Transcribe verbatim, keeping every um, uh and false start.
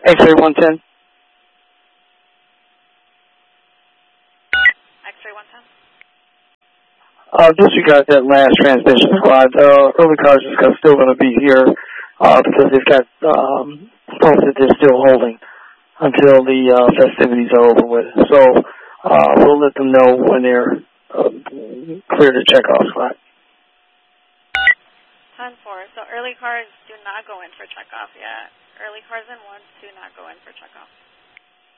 X-ray one ten. X-ray one ten. Uh, disregard that last transmission squad. Uh, early cars are still going to be here uh, because they've got um, folks that they're still holding until the uh, festivities are over with. So uh, we'll let them know when they're uh, clear to check off slot. ten four. So early cars do not go in for checkoff yet. Early cars and ones do not go in for checkoff.